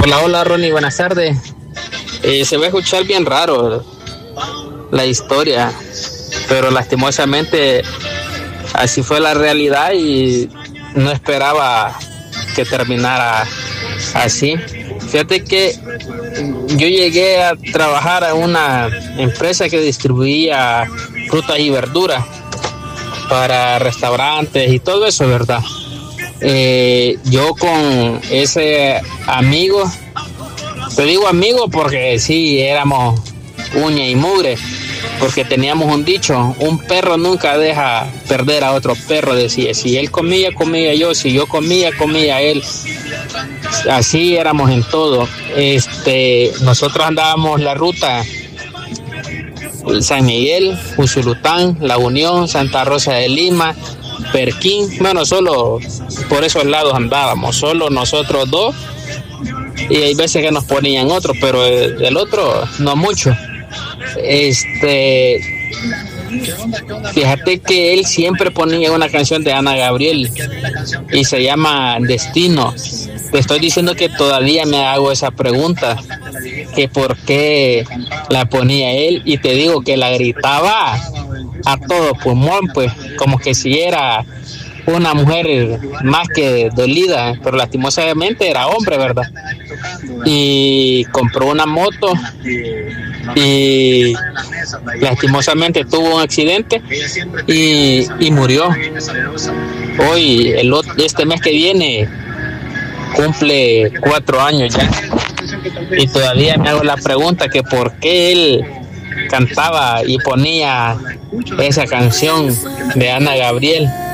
Hola, hola Ronnie, buenas tardes. Se va a escuchar bien raro la historia, pero lastimosamente así fue la realidad y no esperaba que terminara así. Fíjate que yo llegué a trabajar en una empresa que distribuía frutas y verduras para restaurantes y todo eso, ¿verdad? Yo con ese amigo, te digo amigo porque sí, éramos uña y mugre, porque teníamos un dicho: un perro nunca deja perder a otro perro, decía. Si él comía, comía yo; si yo comía, comía él. Así éramos en todo. Nosotros andábamos la ruta San Miguel, Usulután, La Unión, Santa Rosa de Lima, Perquín. Bueno, solo por esos lados andábamos, solo nosotros dos, y hay veces que nos ponían otro, pero el otro no mucho. Fíjate que él siempre ponía una canción de Ana Gabriel y se llama Destino. Te estoy diciendo que todavía me hago esa pregunta, que por qué la ponía él, y te digo que la gritaba a todo pulmón, pues como que si era una mujer más que dolida, pero lastimosamente era hombre, ¿verdad? Y compró una moto y lastimosamente tuvo un accidente y murió. Hoy, este mes que viene, cumple 4 años ya, y todavía me hago la pregunta que por qué él cantaba y ponía esa canción de Ana Gabriel.